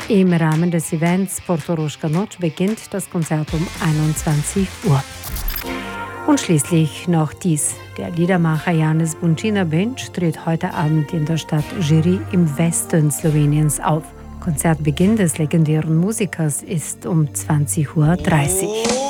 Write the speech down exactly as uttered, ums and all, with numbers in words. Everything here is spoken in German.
Im Rahmen des Events Portoruschka Noc beginnt das Konzert um einundzwanzig Uhr. Und schließlich noch dies. Der Liedermacher Janez Buncina-Benc tritt heute Abend in der Stadt Žiri im Westen Sloweniens auf. Konzertbeginn des legendären Musikers ist um zwanzig Uhr dreißig.